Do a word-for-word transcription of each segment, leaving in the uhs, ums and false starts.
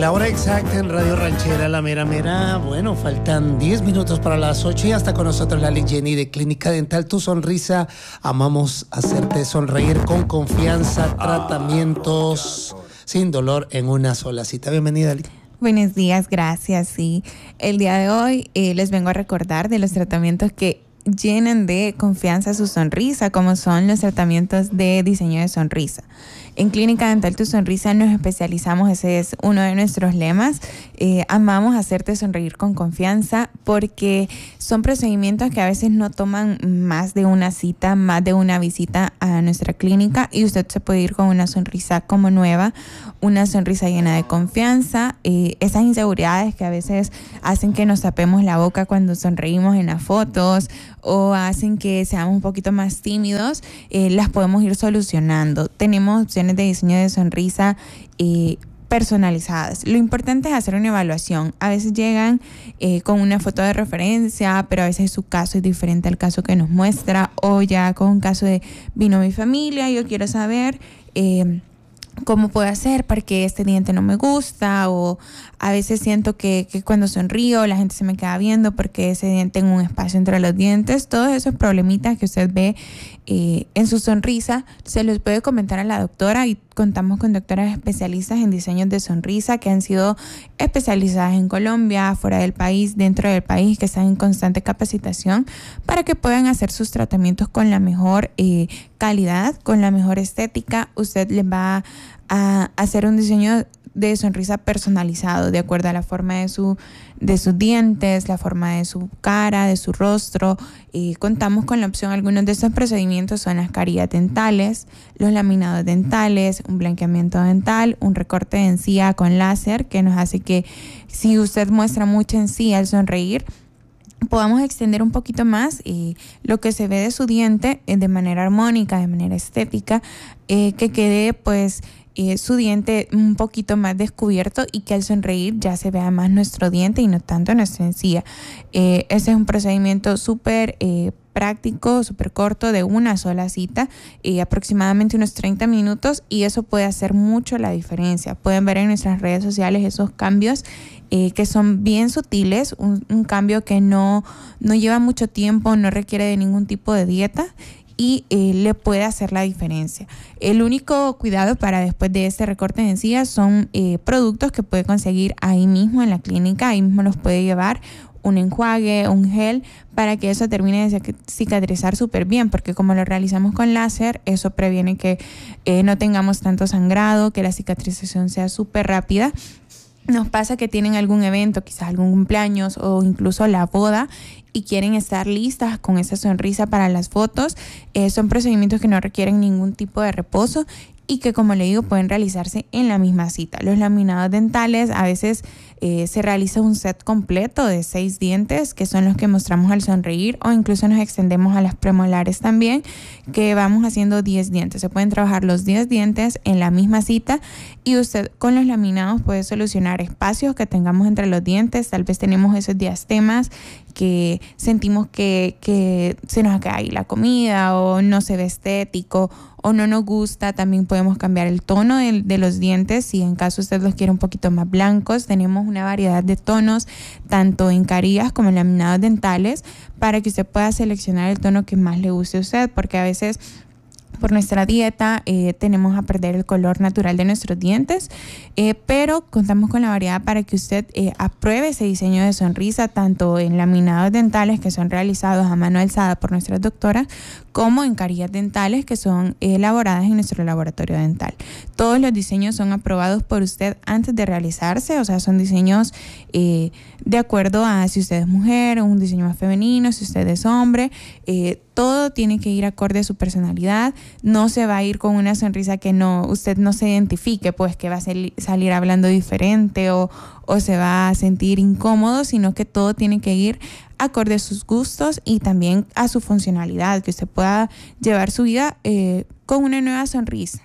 La hora exacta en Radio Ranchera, la mera mera. Bueno, faltan diez minutos para las ocho y hasta con nosotros Lali Jenny de Clínica Dental Tu Sonrisa. Amamos hacerte sonreír con confianza, tratamientos sin dolor en una sola cita. Bienvenida, Lali. Buenos días, gracias. Sí, el día de hoy eh, les vengo a recordar de los tratamientos que llenan de confianza su sonrisa, como son los tratamientos de diseño de sonrisa. En Clínica Dental Tu Sonrisa nos especializamos, ese es uno de nuestros lemas. Eh, amamos hacerte sonreír con confianza porque son procedimientos que a veces no toman más de una cita, más de una visita a nuestra clínica y usted se puede ir con una sonrisa como nueva, una sonrisa llena de confianza. Eh, esas inseguridades que a veces hacen que nos tapemos la boca cuando sonreímos en las fotos o hacen que seamos un poquito más tímidos, eh, las podemos ir solucionando. Tenemos opciones de diseño de sonrisa eh, personalizadas. Lo importante es hacer una evaluación. A veces llegan eh, con una foto de referencia, pero a veces su caso es diferente al caso que nos muestra, o ya con un caso de vino mi familia, yo quiero saber eh, cómo puedo hacer para que este diente no me gusta, o a veces siento que, que cuando sonrío la gente se me queda viendo porque ese diente tengo un espacio entre los dientes. Todos esos problemitas que usted ve eh, en su sonrisa se los puede comentar a la doctora, y contamos con doctoras especialistas en diseños de sonrisa que han sido especializadas en Colombia, fuera del país, dentro del país, que están en constante capacitación para que puedan hacer sus tratamientos con la mejor eh, calidad, con la mejor estética. Usted les va a hacer un diseño de sonrisa personalizado de acuerdo a la forma de su de sus dientes, la forma de su cara, de su rostro. Y contamos con la opción, algunos de estos procedimientos son las carillas dentales, los laminados dentales, un blanqueamiento dental, un recorte de encía con láser que nos hace que si usted muestra mucha encía al sonreír, podamos extender un poquito más eh, lo que se ve de su diente eh, de manera armónica, de manera estética, eh, que quede pues Eh, su diente un poquito más descubierto y que al sonreír ya se vea más nuestro diente y no tanto nuestra encía. Eh, ese es un procedimiento súper eh, práctico, súper corto, de una sola cita, eh, aproximadamente unos treinta minutos, y eso puede hacer mucho la diferencia. Pueden ver en nuestras redes sociales esos cambios eh, que son bien sutiles, un, un cambio que no, no lleva mucho tiempo, no requiere de ningún tipo de dieta, y eh, le puede hacer la diferencia. El único cuidado para después de este recorte de encías son eh, productos que puede conseguir ahí mismo en la clínica, ahí mismo los puede llevar, un enjuague, un gel, para que eso termine de cicatrizar súper bien, porque como lo realizamos con láser, eso previene que eh, no tengamos tanto sangrado, que la cicatrización sea súper rápida. Nos pasa que tienen algún evento, quizás algún cumpleaños o incluso la boda, y quieren estar listas con esa sonrisa para las fotos. Eh, son procedimientos que no requieren ningún tipo de reposo y que, como le digo, pueden realizarse en la misma cita. Los laminados dentales, a veces eh, se realiza un set completo de seis dientes, que son los que mostramos al sonreír, o incluso nos extendemos a las premolares también, que vamos haciendo diez dientes. Se pueden trabajar los diez dientes en la misma cita, y usted con los laminados puede solucionar espacios que tengamos entre los dientes. Tal vez tenemos esos diastemas que sentimos que, que se nos cae la comida, o no se ve estético, o no nos gusta. También podemos cambiar el tono de, de los dientes. Si en caso usted los quiere un poquito más blancos, tenemos una variedad de tonos, tanto en carillas como en laminados dentales, para que usted pueda seleccionar el tono que más le guste a usted, porque a veces por nuestra dieta eh, tenemos a perder el color natural de nuestros dientes, eh, pero contamos con la variedad para que usted eh, apruebe ese diseño de sonrisa, tanto en laminados dentales, que son realizados a mano alzada por nuestras doctoras, como en carillas dentales, que son elaboradas en nuestro laboratorio dental. Todos los diseños son aprobados por usted antes de realizarse, o sea, son diseños eh, de acuerdo a si usted es mujer, o un diseño más femenino, si usted es hombre. Eh, todo tiene que ir acorde a su personalidad. No se va a ir con una sonrisa que no usted no se identifique, pues que va a sal- salir hablando diferente o, o se va a sentir incómodo, sino que todo tiene que ir acorde a sus gustos y también a su funcionalidad, que usted pueda llevar su vida eh, con una nueva sonrisa.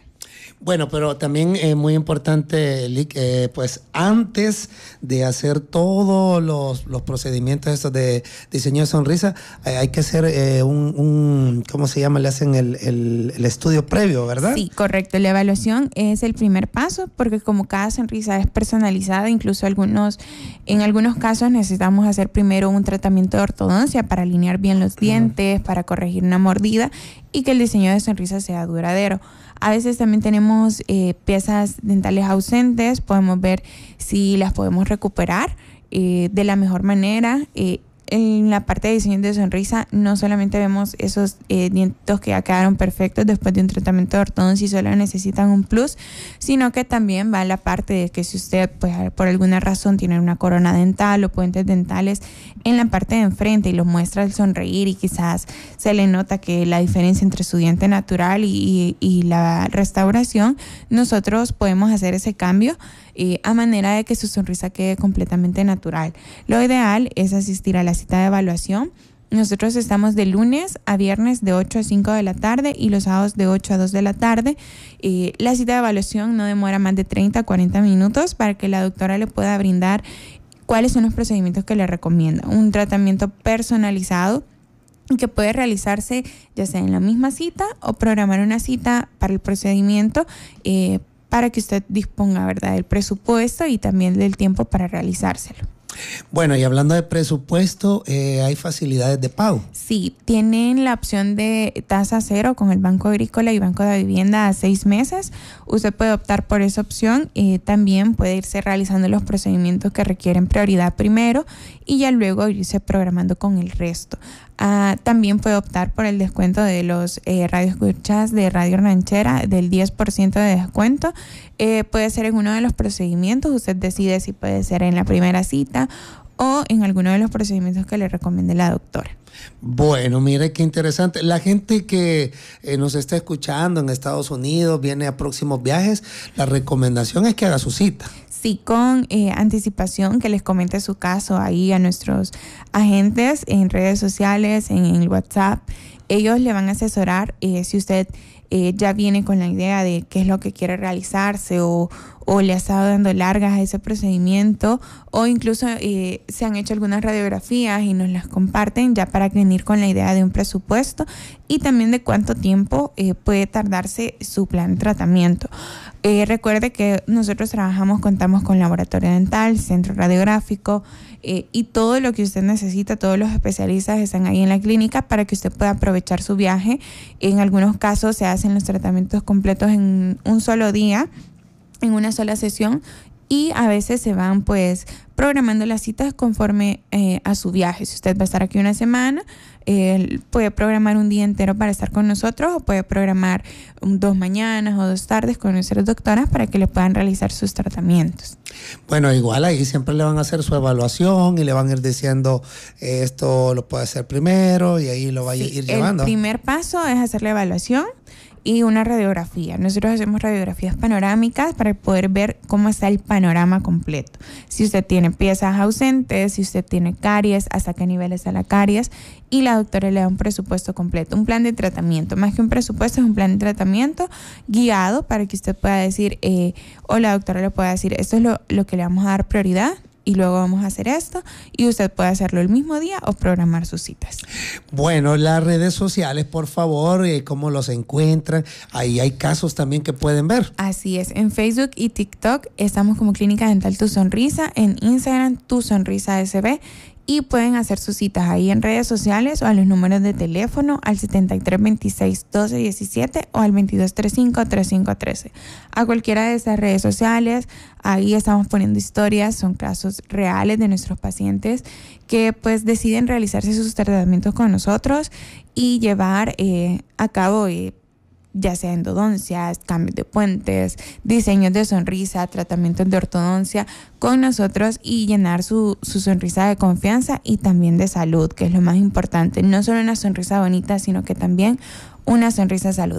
Bueno, pero también es eh, muy importante, Lic, eh, pues antes de hacer todos los, los procedimientos estos de diseño de sonrisa, eh, hay que hacer eh, un, un, ¿cómo se llama? Le hacen el, el, el estudio previo, ¿verdad? Sí, correcto. La evaluación es el primer paso porque como cada sonrisa es personalizada, incluso algunos, en algunos casos necesitamos hacer primero un tratamiento de ortodoncia para alinear bien los dientes, uh-huh. para corregir una mordida y que el diseño de sonrisa sea duradero. A veces también tenemos eh, piezas dentales ausentes, podemos ver si las podemos recuperar eh, de la mejor manera. Eh, en la parte de diseño de sonrisa no solamente vemos esos eh, dientes que ya quedaron perfectos después de un tratamiento de ortodoncia y solo necesitan un plus, sino que también va la parte de que si usted pues por alguna razón tiene una corona dental o puentes dentales en la parte de enfrente y los muestra al sonreír y quizás se le nota que la diferencia entre su diente natural y, y, y la restauración, nosotros podemos hacer ese cambio Eh, a manera de que su sonrisa quede completamente natural. Lo ideal es asistir a la cita de evaluación. Nosotros estamos de lunes a viernes de ocho a cinco de la tarde y los sábados de ocho a dos de la tarde. Eh, la cita de evaluación no demora más de treinta a cuarenta minutos para que la doctora le pueda brindar cuáles son los procedimientos que le recomienda. Un tratamiento personalizado que puede realizarse ya sea en la misma cita o programar una cita para el procedimiento eh, para que usted disponga, ¿verdad?, del presupuesto y también del tiempo para realizárselo. Bueno, y hablando de presupuesto, eh, ¿hay facilidades de pago? Sí, tienen la opción de tasa cero con el Banco Agrícola y Banco de Vivienda a seis meses. Usted puede optar por esa opción. Eh, también puede irse realizando los procedimientos que requieren prioridad primero y ya luego irse programando con el resto. Uh, también puede optar por el descuento de los eh, radioescuchas de Radio Ranchera del diez por ciento de descuento. Eh, puede ser en uno de los procedimientos, usted decide si puede ser en la primera cita o en alguno de los procedimientos que le recomiende la doctora. Bueno, mire qué interesante. La gente que eh, nos está escuchando en Estados Unidos, viene a próximos viajes, la recomendación es que haga su cita. Sí, con eh, anticipación, que les comente su caso ahí a nuestros agentes en redes sociales, en el WhatsApp. Ellos le van a asesorar eh, si usted eh, ya viene con la idea de qué es lo que quiere realizarse o, o le ha estado dando largas a ese procedimiento o incluso eh, se han hecho algunas radiografías y nos las comparten ya para venir con la idea de un presupuesto y también de cuánto tiempo eh, puede tardarse su plan de tratamiento. Eh, recuerde que nosotros trabajamos, contamos con laboratorio dental, centro radiográfico eh, y todo lo que usted necesita, todos los especialistas están ahí en la clínica para que usted pueda aprovechar su viaje. En algunos casos se hacen los tratamientos completos en un solo día, en una sola sesión y a veces se van pues programando las citas conforme eh, a su viaje. Si usted va a estar aquí una semana, eh, puede programar un día entero para estar con nosotros o puede programar um, dos mañanas o dos tardes con nuestras doctoras para que le puedan realizar sus tratamientos. Bueno, igual ahí siempre le van a hacer su evaluación y le van a ir diciendo eh, esto lo puede hacer primero y ahí lo va a sí, ir llevando. El primer paso es hacer la evaluación y una radiografía. Nosotros hacemos radiografías panorámicas para poder ver cómo está el panorama completo. Si usted tiene piezas ausentes, si usted tiene caries, hasta qué nivel está la caries, y la doctora le da un presupuesto completo, un plan de tratamiento. Más que un presupuesto, es un plan de tratamiento guiado para que usted pueda decir, eh, o la doctora le pueda decir, esto es lo, lo que le vamos a dar prioridad, y luego vamos a hacer esto y usted puede hacerlo el mismo día o programar sus citas. Bueno, las redes sociales, por favor, eh, ¿cómo los encuentran? Ahí hay casos también que pueden ver. Así es, en Facebook y TikTok estamos como Clínica Dental Tu Sonrisa, en Instagram Tu Sonrisa S B y pueden hacer sus citas ahí en redes sociales o a los números de teléfono al setenta y tres veintiséis doce diecisiete o al veintidós treinta y cinco treinta y cinco trece. A cualquiera de esas redes sociales, ahí estamos poniendo historias, son casos reales de nuestros pacientes que pues deciden realizarse sus tratamientos con nosotros y llevar eh, a cabo eh, ya sea endodoncias, cambios de puentes, diseños de sonrisa, tratamientos de ortodoncia con nosotros y llenar su, su sonrisa de confianza y también de salud, que es lo más importante. No solo una sonrisa bonita, sino que también una sonrisa saludable.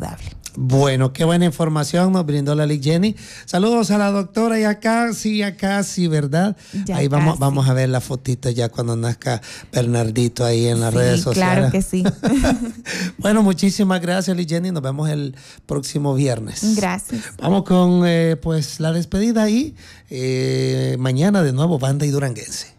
Bueno, qué buena información nos brindó la Lic Jenny. Saludos a la doctora, ya casi, ya casi, ¿verdad? Ya ahí vamos, casi. Vamos a ver la fotito ya cuando nazca Bernardito ahí en las sí, redes sociales. Claro que sí. Bueno, muchísimas gracias, Lic Jenny. Nos vemos el próximo viernes. Gracias. Vamos con eh, pues la despedida y eh, mañana de nuevo Banda y Duranguense.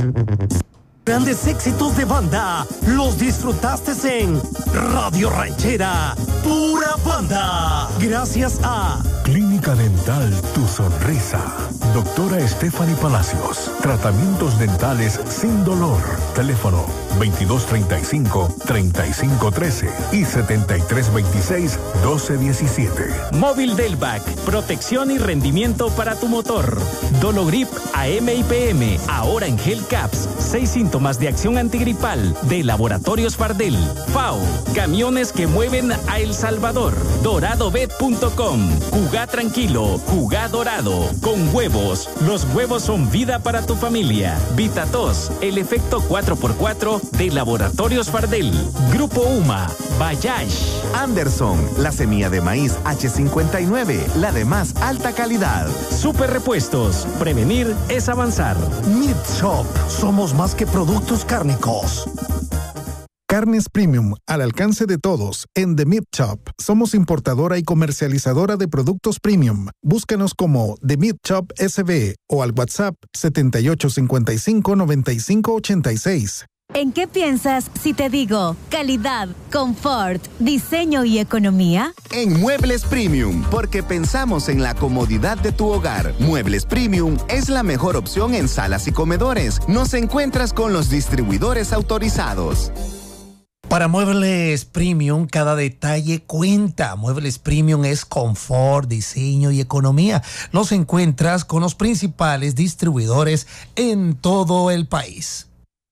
Grandes éxitos de banda los disfrutaste en Radio Ranchera, pura banda. Gracias a Clínica Dental Tu Sonrisa. Doctora Stephanie Palacios. Tratamientos dentales sin dolor. Teléfono veintidós treinta y cinco, treinta y cinco trece y setenta y tres veintiséis, doce diecisiete. Móvil Delvac. Protección y rendimiento para tu motor. Dologrip A M y P M. Ahora en Gel Caps. Seis síntomas de acción antigripal de Laboratorios Fardel. F A O. Camiones que mueven a El Salvador. Doradobet punto com. Jugá tranquilo. Jugá dorado. Con huevos. Los huevos son vida para tu familia. Vitatos. El efecto cuatro por cuatro de Laboratorios Fardel. Grupo UMA. Bayash. Anderson. La semilla de maíz H cincuenta y nueve. La de más alta calidad. Super Repuestos. Prevenir es avanzar. Meat Shop. Somos más que productos cárnicos. Carnes Premium, al alcance de todos, en The Meat Shop. Somos importadora y comercializadora de productos premium. Búscanos como The Meat Shop S B o al WhatsApp setenta y ocho cincuenta y cinco, noventa y cinco ochenta y seis. ¿En qué piensas si te digo calidad, confort, diseño y economía? En Muebles Premium, porque pensamos en la comodidad de tu hogar. Muebles Premium es la mejor opción en salas y comedores. Nos encuentras con los distribuidores autorizados. Para Muebles Premium, cada detalle cuenta. Muebles Premium es confort, diseño y economía. Los encuentras con los principales distribuidores en todo el país.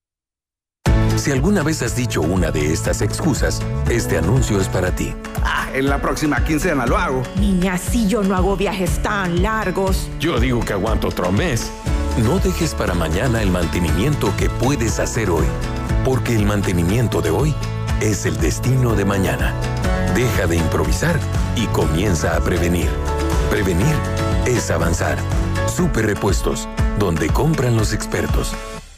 Si alguna vez has dicho una de estas excusas, este anuncio es para ti. Ah, en la próxima quincena lo hago. Niña, si yo no hago viajes tan largos. Yo digo que aguanto otro mes. No dejes para mañana el mantenimiento que puedes hacer hoy, porque el mantenimiento de hoy es el destino de mañana. Deja de improvisar y comienza a prevenir. Prevenir es avanzar. Super Repuestos, donde compran los expertos.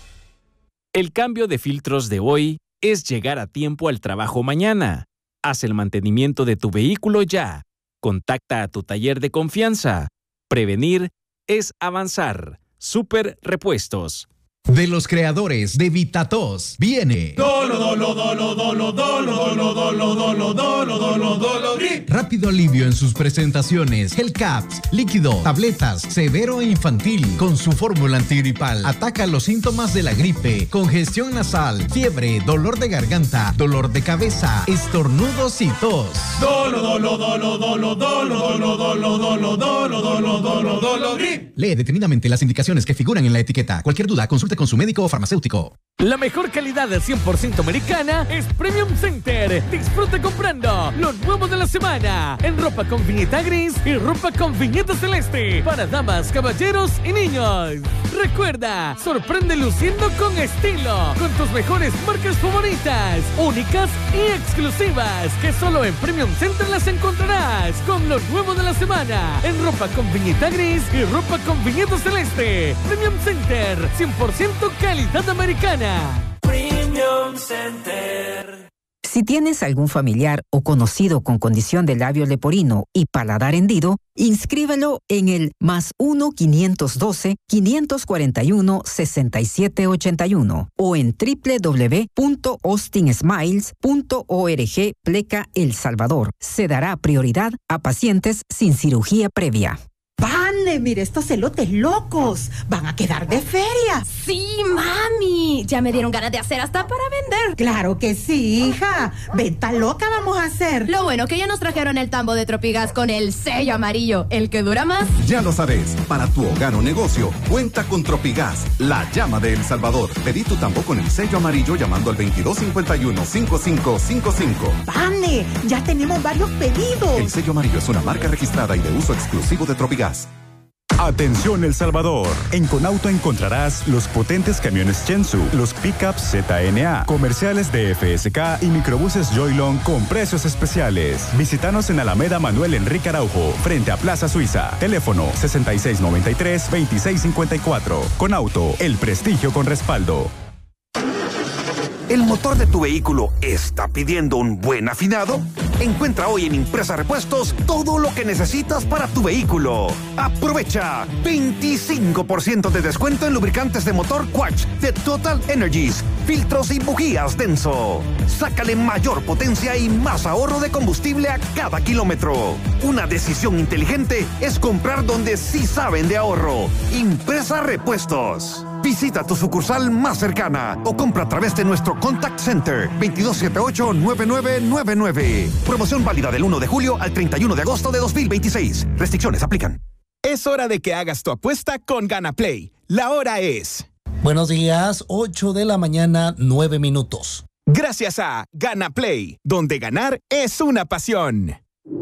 El cambio de filtros de hoy es llegar a tiempo al trabajo mañana. Haz el mantenimiento de tu vehículo ya. Contacta a tu taller de confianza. Prevenir es avanzar. Super Repuestos. De los creadores de Vitatos viene Dolo, dolo, dolo, dolo, dolo, dolo, dolo, dolo, dolo, dolo, dolo, grip. Rápido alivio en sus presentaciones. Gel Caps, líquido, tabletas, severo e infantil. Con su fórmula antigripal, ataca los síntomas de la gripe, congestión nasal, fiebre, dolor de garganta, dolor de cabeza, estornudos y tos. Dolo, dolo, dolo, dolo, dolo, dolo, dolo, dolo, dolo, dolo, dolo, dolo, grip. Lee detenidamente las indicaciones que figuran en la etiqueta. Cualquier duda, consulte con su médico o farmacéutico. La mejor calidad de cien por ciento americana es Premium Center. Disfruta comprando lo nuevo de la semana en ropa con viñeta gris y ropa con viñeta celeste para damas, caballeros y niños. Recuerda, sorprende luciendo con estilo con tus mejores marcas favoritas, únicas y exclusivas que solo en Premium Center las encontrarás con lo nuevo de la semana en ropa con viñeta gris y ropa con viñeta celeste. Premium Center, cien por ciento calidad americana. Premium Center. Si tienes algún familiar o conocido con condición de labio leporino y paladar hendido, inscríbelo en el más uno quinientos doce, quinientos cuarenta y uno, sesenta y siete ochenta y uno o en doble u doble u doble u punto austin smiles punto org pleca El Salvador. Se dará prioridad a pacientes sin cirugía previa. ¡Pane! Mire estos elotes locos. Van a quedar de feria. Sí, mami. Ya me dieron ganas de hacer hasta para vender. Claro que sí, hija. Venta loca vamos a hacer. Lo bueno que ya nos trajeron el tambo de Tropigas con el sello amarillo, el que dura más. Ya lo sabes. Para tu hogar o negocio, cuenta con Tropigas, la llama de El Salvador. Pedí tu tambo con el sello amarillo llamando al veintidós cincuenta y uno, cincuenta y cinco cincuenta y cinco. ¡Pane! Ya tenemos varios pedidos. El sello amarillo es una marca registrada y de uso exclusivo de Tropigas. Atención El Salvador. En Conauto encontrarás los potentes camiones Chensu, los pickups Z N A, comerciales de F S K y microbuses Joylon con precios especiales. Visítanos en Alameda Manuel Enrique Araujo, frente a Plaza Suiza. Teléfono sesenta y seis noventa y tres, veintiséis cincuenta y cuatro. Conauto, el prestigio con respaldo. ¿El motor de tu vehículo está pidiendo un buen afinado? Encuentra hoy en Impresa Repuestos todo lo que necesitas para tu vehículo. Aprovecha veinticinco por ciento de descuento en lubricantes de motor Quatch de Total Energies, filtros y bujías Denso. Sácale mayor potencia y más ahorro de combustible a cada kilómetro. Una decisión inteligente es comprar donde sí saben de ahorro. Impresa Repuestos. Visita tu sucursal más cercana o compra a través de nuestro Contact Center veintidós setenta y ocho, noventa y nueve noventa y nueve. Promoción válida del uno de julio al treinta y uno de agosto de dos mil veintiséis. Restricciones aplican. Es hora de que hagas tu apuesta con GanaPlay. La hora es... Buenos días, ocho de la mañana, nueve minutos. Gracias a GanaPlay, donde ganar es una pasión.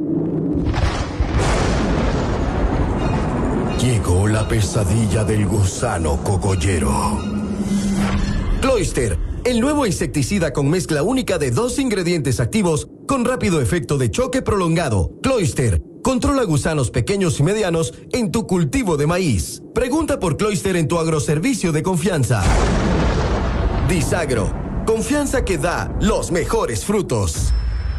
Llegó la pesadilla del gusano cogollero. Cloyster, el nuevo insecticida con mezcla única de dos ingredientes activos con rápido efecto de choque prolongado. Cloyster, controla gusanos pequeños y medianos en tu cultivo de maíz. Pregunta por Cloyster en tu agroservicio de confianza. Disagro, confianza que da los mejores frutos.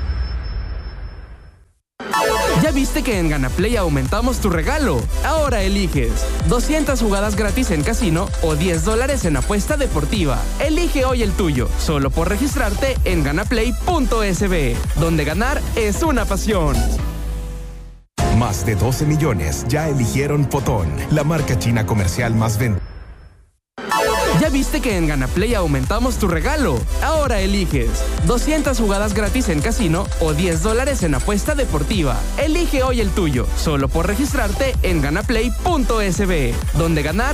¿Ya viste que en GanaPlay aumentamos tu regalo? Ahora eliges doscientas jugadas gratis en casino o diez dólares en apuesta deportiva. Elige hoy el tuyo, solo por registrarte en ganaplay punto es be, donde ganar es una pasión. Más de doce millones ya eligieron Potón, la marca china comercial más vendida. ¿Ya viste que en GanaPlay aumentamos tu regalo? Ahora eliges doscientas jugadas gratis en casino o diez dólares en apuesta deportiva. Elige hoy el tuyo, solo por registrarte en ganaplay punto es be, donde ganar